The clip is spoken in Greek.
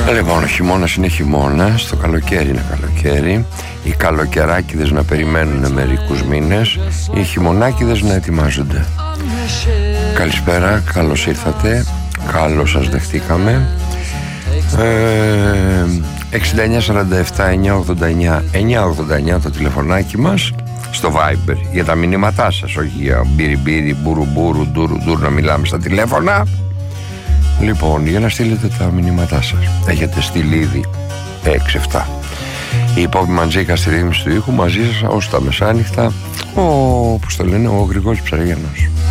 Λοιπόν, ο χειμώνας είναι χειμώνας, το καλοκαίρι είναι καλοκαίρι. Οι καλοκαιράκηδες να περιμένουν μερικούς μήνες, οι χειμωνάκηδες να ετοιμάζονται. Καλησπέρα, καλώς ήρθατε, καλώς σας δεχτήκαμε. 69 47 989 989 το τηλεφωνάκι μας. Στο Viber για τα μηνύματά σας, όχι για μπίρι μπουρου ντουρου να μιλάμε στα τηλέφωνα. Λοιπόν, για να στείλετε τα μηνύματά σας. Έχετε στείλει ήδη 6-7. Η Υπόπη Μαντζίκα στη ρύθμιση του ήχου, μαζί σας ως τα μεσάνυχτα. Πώς το λένε, ο Γρηγόρης Ψαραγιάννος.